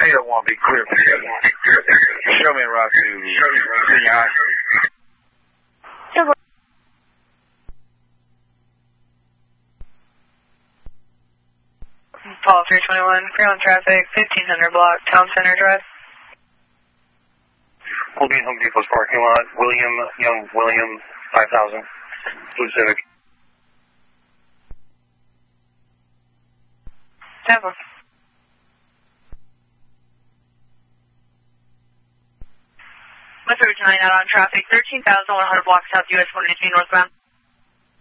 801, be clear for 801. Show me a route to Senior High. Paul 321, ground traffic, 1500 block, Town Center Drive. We'll be in Home Depot's parking lot, Young William, 5000, Blue Civic. Tampa. West Route 9 out on traffic, 13,100 blocks south US 118 northbound.